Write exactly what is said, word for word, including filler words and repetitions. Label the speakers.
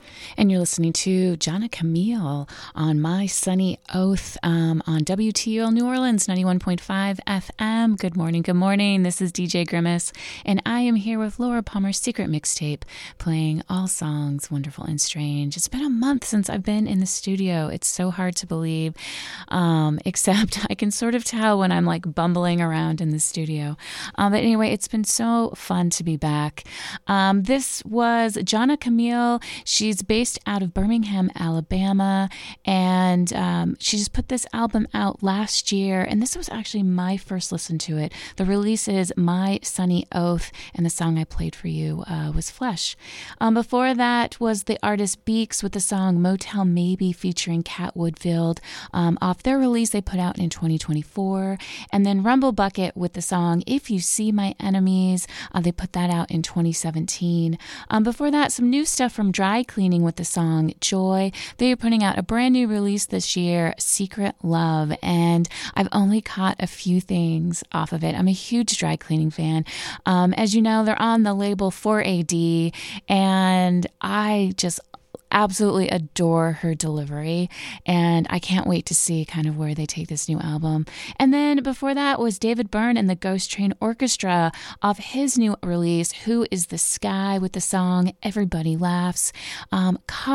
Speaker 1: And you're listening to Jana Camille on My Sunny Oath um, on W T U L New Orleans, ninety-one point five F M. Good morning, good morning. This is D J Grimace, and I am here with Laura Palmer's Secret Mixtape, playing all songs wonderful and strange. It's been a month since I've been in the studio. It's so hard to believe, um, except I can sort of tell when I'm like bumbling around in the studio. Um, but anyway, it's been so fun to be back. Um, this was Jana Camille. She's based out of Birmingham, Alabama, and um, she just put this album out last year, and this was actually my first listen to it. The release is My Sunny Oath, and the song I played for you uh, was Flesh. Um, before that was the artist Beaks with the song Motel Maybe featuring Cat Woodfield um, off their release they put out in twenty twenty-four, and then Rumble Bucket with the song If You See My Enemies. Uh, they put that out in twenty seventeen. Um, before that, some new stuff from Dry Cleaning with the song Joy. They are putting out a brand new release this year, Secret Love, and I've only caught a few things off of it. I'm a huge Dry Cleaning fan. Um, as you know, they're on the label four A D, and I just absolutely adore her delivery, and I can't wait to see kind of where they take this new album. And then before that was David Byrne and the Ghost Train Orchestra off his new release, Who is the Sky, with the song Everybody Laughs. Um,